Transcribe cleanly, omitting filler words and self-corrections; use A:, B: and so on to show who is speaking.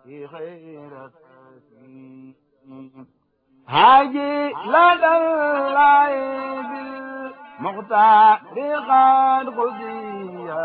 A: في خير تسليم هاجي لدى الله بالمختار قد قضي